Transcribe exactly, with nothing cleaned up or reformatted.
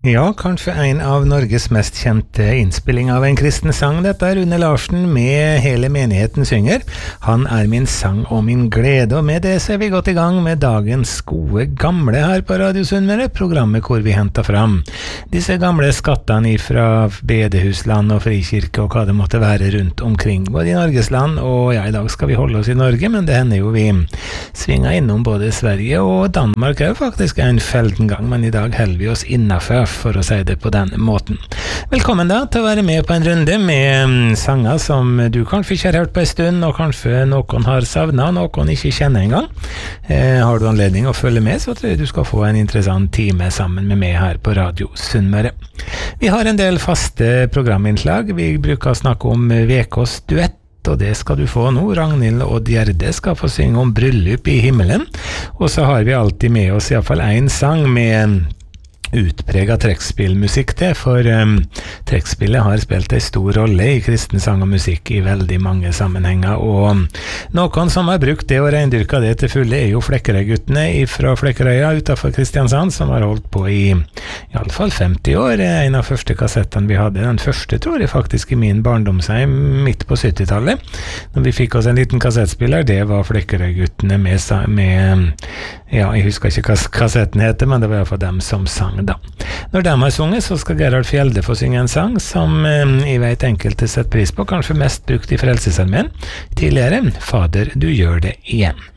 Ja, kanskje en av Norges mest kjente innspilling av en kristen sang. Dette er Rune Larsen med Hele menigheten synger. Han er min sang og min glede, og med det så er vi gått i gang med dagens gode gamle her på Radio Sunnmøre, programmet hvor vi henter fram disse gamle skattene fra bedehusland og frikirke og hva det måtte være rundt omkring, både i Norges land, og ja, i dag skal vi holde oss i Norge, men det hender jo vi svinger innom både Sverige og Danmark er jo faktisk en felden gang, men i dag holder vi oss innenfor, for å si det på den måten. Velkommen da til å være med på en runde med sanger som du kanskje ikke har hørt på en stund, og kanskje noen har savnet, og noen ikke kjenner engang. Eh, har du anledning å følge med, så tror jeg du skal få en interessant time sammen med meg her på Radio Sunnmøre. Vi har en del faste programinnslag. Vi bruker å snakke om Vekås duett, og det skal du få nå. Ragnhild og Gjerde skal få synge om bryllup i himmelen, og så har vi alltid med oss i hvert fall en sang med utpreget trekkspillmusikk til, for um, trekkspillet har spilt en stor rolle i kristen sang og musikk i veldig mange sammenhenger, og um, noen som har brukt det og reindyrket det til fulle er jo Flekkerøy-guttene fra Flekkerøya utenfor Kristiansand, som har holdt på i i alle fall femti år. En av første kassettene vi hadde, den første tror jeg faktisk i min barndomsheim midt på syttitallet, når vi fikk oss en liten kassettspiller, det var Flekkerøy-guttene med, med ja, jeg husker ikke hva kassetten heter, men det var i hvert fall dem som sang da. Når de har sunget, så skal Gerhard Fjelde få synge en sang som eh, jeg vet enkelte setter pris på, kanskje mest brukt i Frelsesarmeen tidligere, Fader, du gjør det igjen.